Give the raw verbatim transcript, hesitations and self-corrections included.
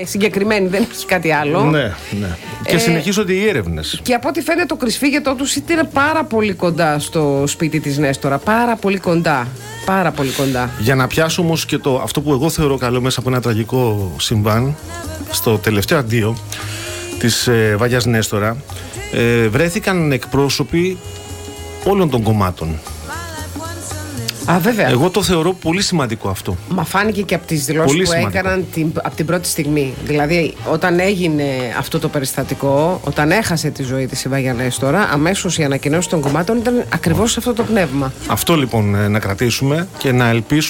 συγκεκριμένη, δεν έχει κάτι άλλο. Ναι, ναι. Και ε, συνεχίζονται οι έρευνες. Και από ό,τι φαίνεται, το κρυσφύγετό τους ήταν πάρα πολύ κοντά στο σπίτι της Νέστορα. Πάρα πολύ κοντά. Πάρα πολύ κοντά. Για να πιάσω όμως και το, αυτό που εγώ θεωρώ καλό μέσα από ένα τραγικό συμβάν, στο τελευταίο αντίο της ε, Βάγιας Νέστορα, ε, βρέθηκαν εκπρόσωποι όλων των κομμάτων. Α, βέβαια. Εγώ το θεωρώ πολύ σημαντικό αυτό. Μα φάνηκε και από τις δηλώσεις πολύ που σημαντικό. έκαναν την, από την πρώτη στιγμή. Δηλαδή, όταν έγινε αυτό το περιστατικό, όταν έχασε τη ζωή της η Βάγια Νέστορα, αμέσως η ανακοινώση των κομμάτων ήταν ακριβώς σε αυτό το πνεύμα. Αυτό λοιπόν να κρατήσουμε και να ελπίσουμε